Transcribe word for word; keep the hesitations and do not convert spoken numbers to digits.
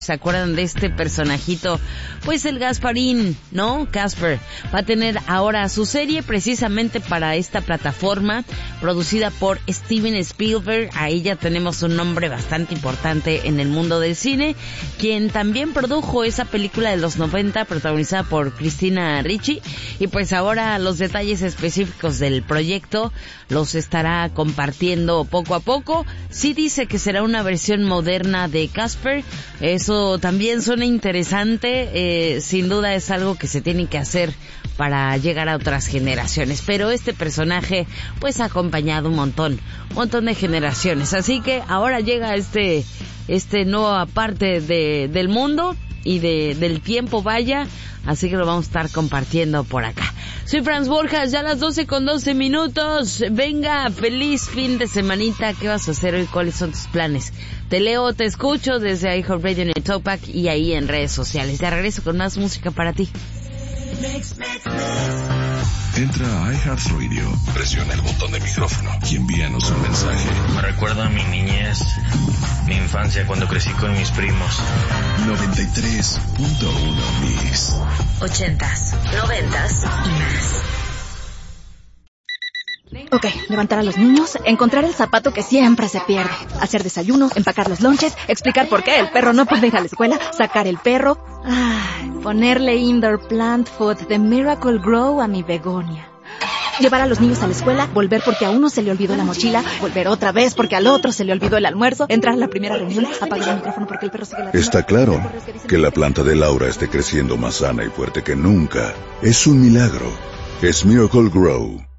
¿Se acuerdan de este personajito? Pues el Gasparín, ¿no? Casper va a tener ahora su serie precisamente para esta plataforma, producida por Steven Spielberg. Ahí ya tenemos un nombre bastante importante en el mundo del cine, quien también produjo esa película de los noventa, protagonizada por Christina Ricci. Y pues ahora los detalles específicos del proyecto los estará compartiendo poco a poco. Sí dice que será una versión moderna de Casper. Eso también suena interesante, eh, sin duda es algo que se tiene que hacer para llegar a otras generaciones, pero este personaje pues ha acompañado un montón, un montón de generaciones, así que ahora llega este, este nueva parte de, del mundo y de, del tiempo, vaya, así que lo vamos a estar compartiendo por acá. Soy Franz Borjas, ya a las doce con doce minutos. Venga, feliz fin de semanita. ¿Qué vas a hacer hoy? ¿Cuáles son tus planes? Te leo, te escucho desde iHeartRadio en el Topac y ahí en redes sociales. Ya regreso con más música para ti. Entra a iHeartRadio, presiona el botón de micrófono y envíanos un mensaje. Me recuerda a mi niñez, mi infancia cuando crecí con mis primos. noventa y tres punto uno Mix. Ochentas, noventas y más. Ok, levantar a los niños, encontrar el zapato que siempre se pierde, hacer desayuno, empacar los lonches, explicar por qué el perro no puede ir a la escuela, sacar el perro, ay, ponerle indoor plant food de Miracle Grow a mi begonia. Llevar a los niños a la escuela, volver porque a uno se le olvidó la mochila, volver otra vez porque al otro se le olvidó el almuerzo, entrar a la primera reunión, apagar el micrófono porque el perro sigue la... Está claro que la planta de Laura esté creciendo más sana y fuerte que nunca. Es un milagro. Es Miracle Grow.